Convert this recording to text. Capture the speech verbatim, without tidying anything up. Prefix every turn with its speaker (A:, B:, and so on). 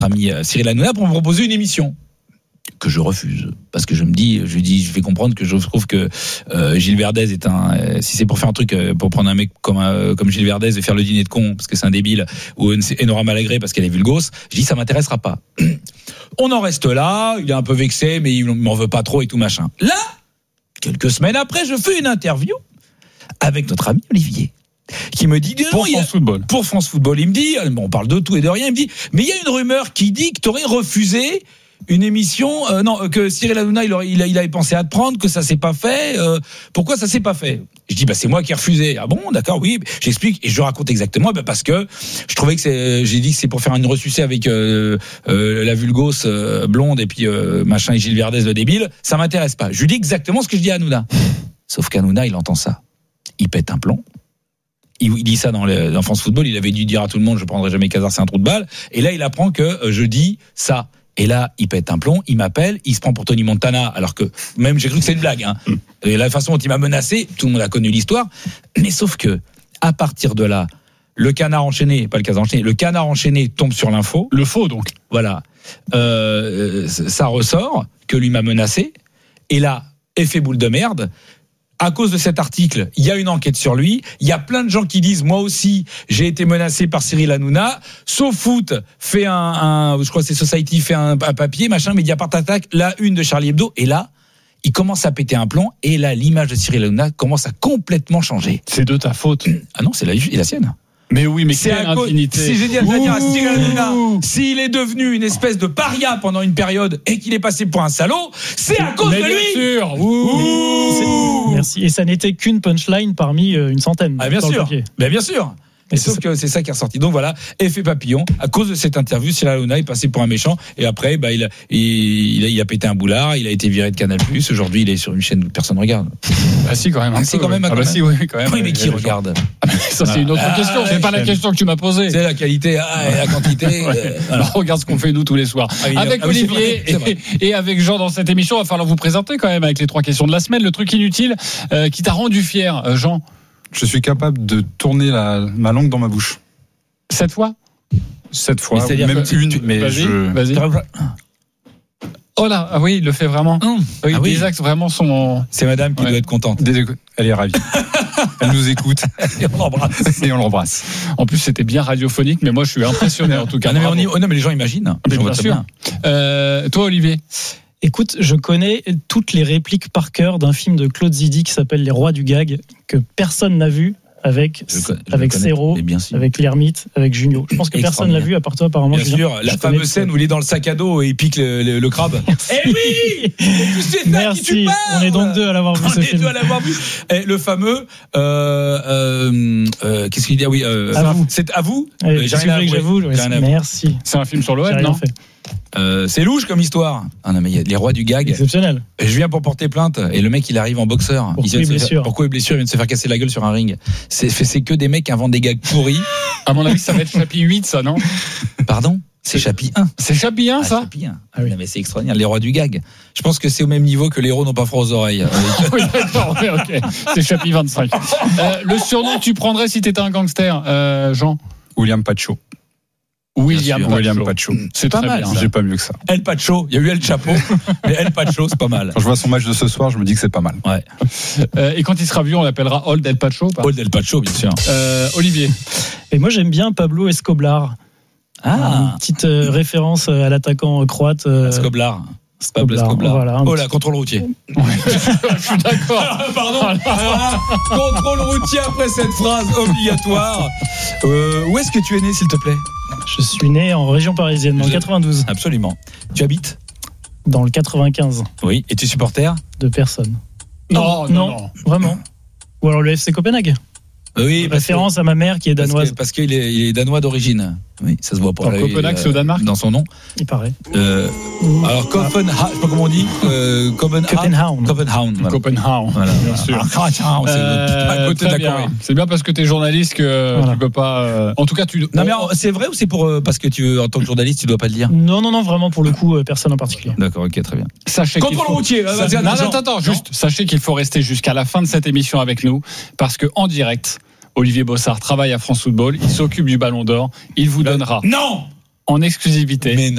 A: ami Cyril Hanouna pour me proposer une émission que je refuse parce que je me dis je lui dis je vais comprendre que je trouve que euh, Gilles Verdez est un euh, si c'est pour faire un truc euh, pour prendre un mec comme un, comme Gilles Verdez et faire le dîner de con parce que c'est un débile ou Enora Malagré parce qu'elle est vulgose, je dis ça m'intéressera pas. On en reste là, il est un peu vexé mais il m'en veut pas trop et tout machin. Là, quelques semaines après, je fais une interview avec notre ami Olivier qui me dit
B: pour France Football.
A: Pour France Football, il me dit bon, on parle de tout et de rien, il me dit mais il y a une rumeur qui dit que tu aurais refusé une émission, euh, non, que Cyril Hanouna il, aurait, il, il avait pensé à te prendre, que ça s'est pas fait. Euh, pourquoi ça s'est pas fait ? Je dis bah c'est moi qui ai refusé. Ah bon, d'accord, oui. J'explique et je raconte exactement bah, parce que je trouvais que c'est, j'ai dit que c'est pour faire une ressucée avec euh, euh, la vulgose euh, blonde et puis euh, machin et Gilles Verdez le débile. Ça m'intéresse pas. Je lui dis exactement ce que je dis à Hanouna. Sauf qu'Hanouna il entend ça, il pète un plomb. Il, il dit ça dans, le, dans France Football. Il avait dû dire à tout le monde je prendrai jamais Casar, c'est un trou de balle. Et là il apprend que euh, je dis ça. Et là, il pète un plomb, il m'appelle, il se prend pour Tony Montana, alors que même j'ai cru que c'était une blague. Hein. Et la façon dont il m'a menacé, tout le monde a connu l'histoire. Mais sauf que, à partir de là, le canard enchaîné, pas le canard enchaîné, le canard enchaîné tombe sur l'info.
B: Le faux, donc.
A: Voilà. Euh, ça ressort que lui m'a menacé. Et là, effet boule de merde. À cause de cet article, il y a une enquête sur lui. Il y a plein de gens qui disent, moi aussi, j'ai été menacé par Cyril Hanouna. SoFoot fait un, un, je crois que c'est Society fait un, un papier, machin, Mediapart attaque la une de Charlie Hebdo. Et là, il commence à péter un plomb. Et là, l'image de Cyril Hanouna commence à complètement changer.
B: C'est de ta faute.
A: Ah non, c'est la, la sienne.
B: Mais oui, mais
A: c'est
B: quelle infinité.
A: Si j'ai dit à dire à Cyril Hanouna, s'il est devenu une espèce de paria pendant une période et qu'il est passé pour un salaud, c'est à cause
B: mais
A: de
B: bien
A: lui.
B: Sûr. Ouh.
C: Merci. Et ça n'était qu'une punchline parmi une centaine.
A: Ah bien sûr. Mais bien sûr. Et sauf que c'est ça qui est ressorti. Donc voilà, effet papillon. À cause de cette interview, Cyril Hanouna est passé pour un méchant. Et après, bah, il, a, il, a, il a pété un boulard. Il a été viré de Canal+. Aujourd'hui, il est sur une chaîne où personne ne regarde.
B: Ah si, quand même.
A: Ah, c'est quand même.
B: Ah, bah si, oui, quand même.
A: Oui, mais qui regarde ?
B: Ah, mais ça, c'est une autre ah, question. C'est pas la question que tu m'as posée.
A: C'est la qualité ah, et la quantité.
B: ouais. Alors, regarde ce qu'on fait nous tous les soirs. Ah, avec ah, oui, Olivier c'est vrai, c'est vrai. Et, et avec Jean dans cette émission, il va falloir vous présenter quand même avec les trois questions de la semaine. Le truc inutile euh, qui t'a rendu fier, euh, Jean.
D: Je suis capable de tourner la, ma langue dans ma bouche.
B: Cette fois
D: Cette fois,
B: mais
D: même
B: que,
D: une,
B: tu,
D: mais
B: vas-y,
D: je...
B: Vas-y. Oh là, ah oui, il le fait vraiment.
A: Mmh.
B: Oui,
A: ah oui.
B: Les axes vraiment sont...
A: C'est madame qui ouais. doit être contente.
D: Elle est ravie. Elle nous écoute.
A: Et on l'embrasse.
D: Et on l'embrasse.
B: En plus, c'était bien radiophonique, mais moi, je suis impressionné en tout cas.
A: Ah non, mais, on y... oh non, mais les gens imaginent.
B: Mais bien sûr. Bien. Euh, toi, Olivier ?
C: Écoute, je connais toutes les répliques par cœur d'un film de Claude Zidi qui s'appelle Les Rois du Gag, que personne n'a vu. Avec, je, je avec Serrault, avec l'Hermite, avec Junio. Je pense que personne l'a vu, à part toi, apparemment.
A: Bien sûr, la fameuse scène où il est dans le sac à dos et il pique le, le, le crabe. Eh oui! C'est
C: Merci. Qui tu on est donc deux à l'avoir vu.
A: On
C: ce
A: est
C: film.
A: deux à l'avoir vu. Et le fameux, euh, euh, euh, qu'est-ce qu'il dit? Ah oui, euh,
C: à vous.
A: C'est à vous?
C: Eh, euh, J'ai rien à j'avoue. Merci.
B: C'est un film sur l'O M, non?
C: Fait.
A: Euh, c'est louche comme histoire. Ah non mais il y a les rois du gag.
C: Exceptionnel.
A: Je viens pour porter plainte et le mec il arrive en boxeur.
C: Pourquoi il, il blessure
A: Pourquoi il blessure? Il vient de se faire casser la gueule sur un ring. C'est, c'est que des mecs qui inventent des gags pourris.
B: À mon avis ça va être chapitre huit ça, non?
A: Pardon? C'est chapitre un.
B: C'est chapitre un,
A: ah,
B: ça
A: chapitre un. Ah oui. Non, mais c'est extraordinaire. Les rois du gag. Je pense que c'est au même niveau que les héros n'ont pas froid aux oreilles.
B: Oui, d'accord, oui, ok. C'est chapitre vingt-cinq. Euh, le surnom que tu prendrais si t'étais un gangster, euh, Jean?
D: William Pacho.
B: William Pacho.
D: William Pacho.
A: C'est pas mal.
D: J'ai pas mieux que ça.
A: El Pacho. Il y a eu El Chapo, mais El Pacho, c'est pas mal.
D: Quand je vois son match de ce soir, je me dis que c'est pas mal.
A: Ouais.
B: Euh, et quand il sera vieux, on l'appellera Old El Pacho. Pas
A: Old El Pacho, bien sûr.
B: Euh, Olivier.
C: Et moi, j'aime bien Pablo Escobar.
A: Ah.
C: Une petite euh, référence à l'attaquant croate. Euh...
A: Escobar.
C: Pablo Escobar. Voilà,
A: oh là, contrôle routier.
B: Ouais. Je suis d'accord.
A: Ah, pardon. Ah, contrôle routier après cette phrase obligatoire. Euh, où est-ce que tu es né, s'il te plaît?
C: Je suis né en région parisienne, dans le quatre-vingt-douze.
A: Absolument. Tu habites?
C: Dans le quatre-vingt-quinze.
A: Oui. Et tu es supporter?
C: De personne.
B: Non, non, non, non.
C: Vraiment. Ou alors le F C Copenhague.
A: Oui,
C: référence que, à ma mère qui est danoise.
A: Parce, que, parce qu'il est, il est danois d'origine. Oui, ça se voit pas.
B: Alors, Copenhague, c'est au Danemark.
A: Dans son nom.
C: Il paraît.
A: Euh, alors Copenhague, je sais pas comment on dit. Euh, Copenhague.
C: Copenhague.
A: Voilà.
B: Copenhague.
A: Voilà.
B: Bien sûr.
A: Ah, tiens, c'est
B: euh,
A: à côté de la Corée.
B: C'est bien parce que t'es journaliste que voilà. Tu peux pas. Euh... En tout cas, tu.
A: Non mais c'est vrai ou c'est pour parce que tu en tant que journaliste tu dois pas le dire?
C: Non non non vraiment pour le coup personne en particulier.
A: D'accord, ok, très bien.
B: Sachez
A: contrôle
B: faut...
A: routier.
B: Ça... Non, non, attends, attends, juste sachez qu'il faut rester jusqu'à la fin de cette émission avec nous parce que en direct. Olivier Bossard travaille à France Football, il s'occupe du Ballon d'Or, il vous donnera.
A: Non.
B: en exclusivité.
A: Mais